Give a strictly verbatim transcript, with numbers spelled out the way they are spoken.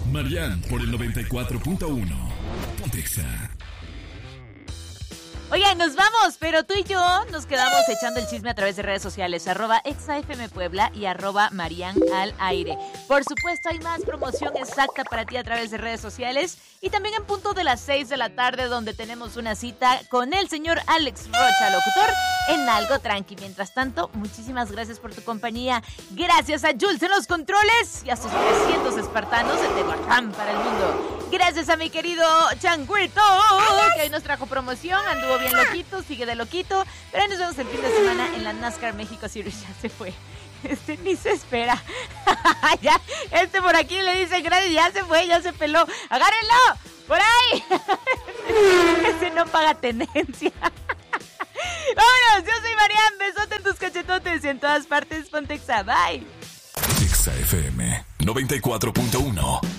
Marian por el noventa y cuatro punto uno. Pontexa. Oigan, nos vamos, pero tú y yo nos quedamos echando el chisme a través de redes sociales, arroba ExaFM Puebla y arroba Marian al aire. Por supuesto, hay más promoción exacta para ti a través de redes sociales y también en punto de las seis de la tarde, donde tenemos una cita con el señor Alex Rocha, locutor, en Algo Tranqui. Mientras tanto, muchísimas gracias por tu compañía. Gracias a Jules en los controles y a sus trescientos espartanos de Tehuacán para el mundo. Gracias a mi querido Changuito, que hoy nos trajo promoción, anduvo bien loquito, sigue de loquito, pero nos vemos el fin de semana en la NASCAR México Series. Ya se fue, este ni se espera. Ya, este por aquí le dice gracias, ya se fue, ya se peló. ¡Agárrenlo! ¡Por ahí! Ese no paga tenencia. Vámonos, yo soy Marian, besote en tus cachetotes y en todas partes, Pontexa, bye. Exa F M noventa y cuatro punto uno.